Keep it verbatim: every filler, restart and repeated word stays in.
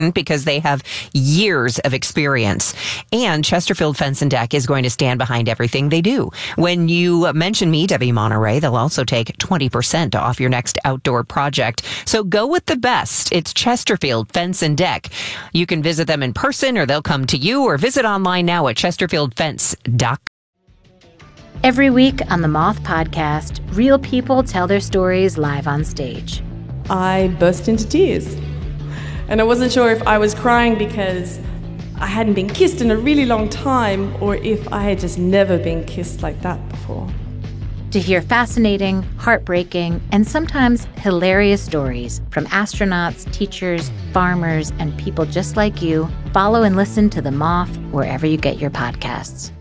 because they have years of experience. And Chesterfield Fence and Deck is going to stand behind everything they do. When you mention me, Debbie Monterey, they'll also take twenty percent off your next outdoor project. So go with the best. It's Chesterfield Fence and Deck. You can visit them in person, or they'll come to you, or visit online now at chesterfield fence dot com. Every week on the Moth Podcast, real people tell their stories live on stage. I burst into tears. And I wasn't sure if I was crying because I hadn't been kissed in a really long time, or if I had just never been kissed like that before. To hear fascinating, heartbreaking, and sometimes hilarious stories from astronauts, teachers, farmers, and people just like you, follow and listen to The Moth wherever you get your podcasts.